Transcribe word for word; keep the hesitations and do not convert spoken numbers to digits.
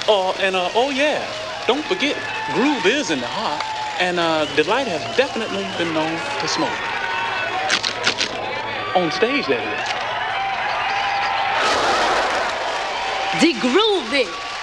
Oh, and uh, oh yeah, don't forget, groove is in the heart, and uh, Delight has definitely been known to smoke. On stage, that is. The groove is.